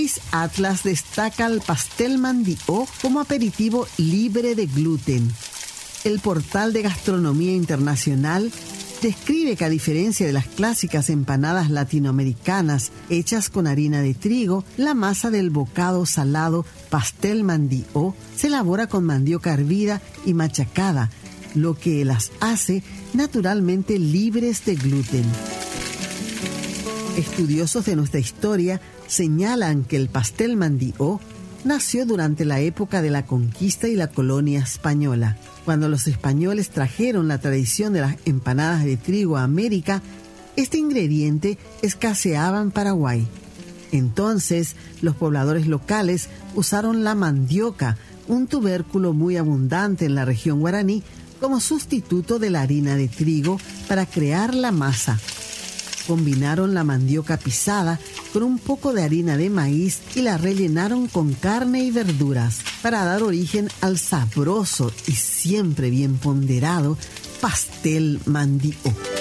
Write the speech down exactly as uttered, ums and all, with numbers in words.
Atlas destaca el pastel mandió como aperitivo libre de gluten. El portal de gastronomía internacional describe que, a diferencia de las clásicas empanadas latinoamericanas hechas con harina de trigo, la masa del bocado salado pastel mandió se elabora con mandioca hervida y machacada, lo que las hace naturalmente libres de gluten. Estudiosos de nuestra historia señalan que el pastel mandió nació durante la época de la conquista y la colonia española. Cuando los españoles trajeron la tradición de las empanadas de trigo a América, este ingrediente escaseaba en Paraguay. Entonces, los pobladores locales usaron la mandioca, un tubérculo muy abundante en la región guaraní, como sustituto de la harina de trigo para crear la masa. Combinaron la mandioca pisada con un poco de harina de maíz y la rellenaron con carne y verduras para dar origen al sabroso y siempre bien ponderado pastel mandió.